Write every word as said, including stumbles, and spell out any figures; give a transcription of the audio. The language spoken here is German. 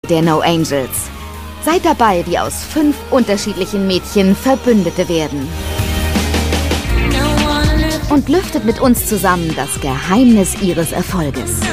der No Angels. Seid dabei, wie aus fünf unterschiedlichen Mädchen Verbündete werden. Und lüftet mit uns zusammen das Geheimnis ihres Erfolges.